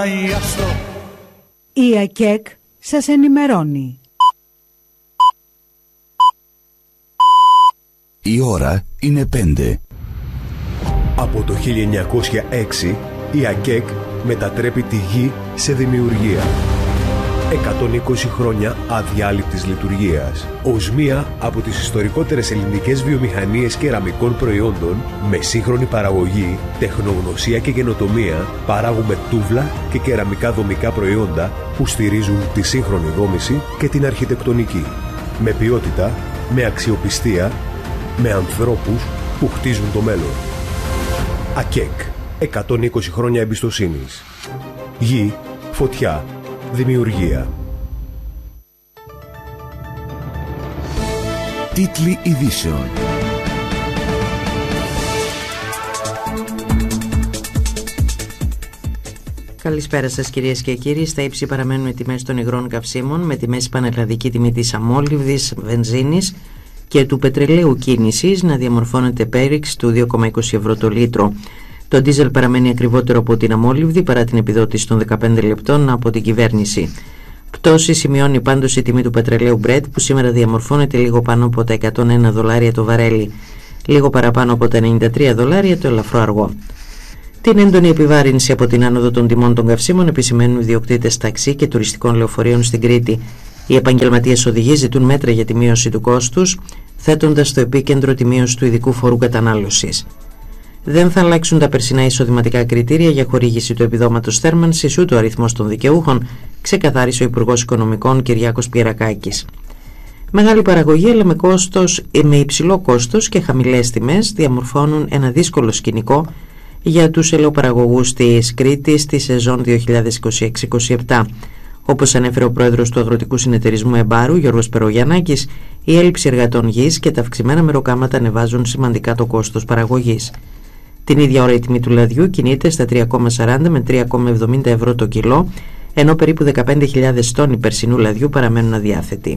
Η ΑΚΕΚ σας ενημερώνει. Η ώρα είναι 5. Από το 1906 η ΑΚΕΚ μετατρέπει τη γη σε δημιουργία. 120 χρόνια αδιάλειπτης λειτουργίας. Ως μία από τις ιστορικότερες ελληνικές βιομηχανίες κεραμικών προϊόντων, με σύγχρονη παραγωγή, τεχνογνωσία και καινοτομία, παράγουμε τούβλα και κεραμικά δομικά προϊόντα που στηρίζουν τη σύγχρονη δόμηση και την αρχιτεκτονική. Με ποιότητα, με αξιοπιστία, με ανθρώπους που χτίζουν το μέλλον. ΑΚΕΚ. 120 χρόνια εμπιστοσύνης. Γη, φωτιά, δημιουργία. Τίτλοι ειδήσεων. Καλησπέρα σας κυρίες και κύριοι. Στα ύψη παραμένουν οι τιμές των υγρών καυσίμων, με τη μέση πανελλαδική τιμή της αμόλυβδης, βενζίνης και του πετρελαίου κίνησης να διαμορφώνεται πέριξ του 2,20 ευρώ το λίτρο. Το ντίζελ παραμένει ακριβότερο από την αμόλυβδη παρά την επιδότηση των 15 λεπτών από την κυβέρνηση. Πτώση σημειώνει πάντως η τιμή του πετρελαίου Brent, που σήμερα διαμορφώνεται λίγο πάνω από τα $101 το βαρέλι, λίγο παραπάνω από τα $93 το ελαφρό αργό. Την έντονη επιβάρυνση από την άνοδο των τιμών των καυσίμων επισημαίνουν οι ιδιοκτήτες ταξί και τουριστικών λεωφορείων στην Κρήτη. Οι επαγγελματίες οδηγοί ζητούν μέτρα για τη μείωση του κόστους, θέτοντας στο επίκεντρο τη μείωση του ειδικού φόρου κατανάλωσης. Δεν θα αλλάξουν τα περσινά εισοδηματικά κριτήρια για χορήγηση του επιδόματος θέρμανσης ούτε ο αριθμός των δικαιούχων, ξεκαθάρισε ο Υπουργός Οικονομικών Κυριάκος Πιερακάκης. Μεγάλη παραγωγή, αλλά με υψηλό κόστος και χαμηλές τιμές, διαμορφώνουν ένα δύσκολο σκηνικό για τους ελαιοπαραγωγούς της Κρήτης στη σεζόν 2026-27. Όπως ανέφερε ο πρόεδρος του Αγροτικού Συνεταιρισμού Εμπάρου, Γιώργος Περογιαννάκης, η έλλειψη εργατών γης και τα αυξημένα μεροκάματα ανεβάζουν σημαντικά το κόστος παραγωγής. Την ίδια ώρα η τιμή του λαδιού κινείται στα 3,40 με 3,70 ευρώ το κιλό, ενώ περίπου 15.000 τόνοι περσινού λαδιού παραμένουν αδιάθετοι.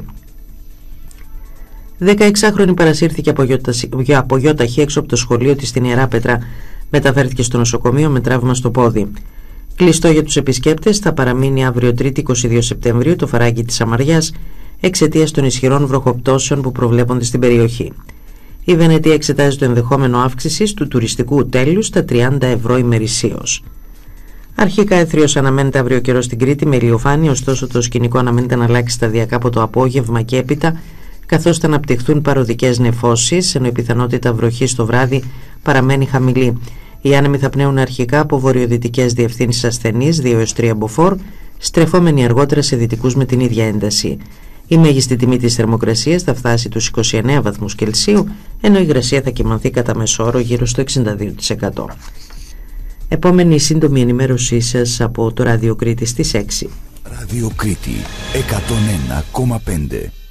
16χρονη παρασύρθηκε από γιοταχή έξω από το σχολείο της στην Ιεράπετρα. Μεταφέρθηκε στο νοσοκομείο με τραύμα στο πόδι. Κλειστό για τους επισκέπτες θα παραμείνει αύριο 3η 22 Σεπτεμβρίου το φαράγγι της Αμαριάς, εξαιτίας των ισχυρών βροχοπτώσεων που προβλέπονται στην περιοχή. Η Βενετία εξετάζει το ενδεχόμενο αύξησης του τουριστικού τέλους στα 30 ευρώ ημερησίως. Αρχικά έθριος αναμένεται αύριο καιρό στην Κρήτη με ηλιοφάνεια, ωστόσο το σκηνικό αναμένεται να αλλάξει σταδιακά από το απόγευμα και έπειτα, καθώς θα αναπτυχθούν παροδικές νεφώσεις, ενώ η πιθανότητα βροχής το βράδυ παραμένει χαμηλή. Οι άνεμοι θα πνέουν αρχικά από βορειοδυτικές διευθύνσεις ασθενείς 2-3 μποφόρ, στρεφόμενοι αργότερα σε δυτικούς με την ίδια ένταση. Η μέγιστη τιμή της θερμοκρασίας θα φτάσει τους 29 βαθμούς Κελσίου, ενώ η υγρασία θα κυμανθεί κατά μεσόωρο γύρω στο 62%. Επόμενη σύντομη ενημέρωσή σας από το Ράδιο Κρήτη στις 6. Ράδιο Κρήτη 101,5.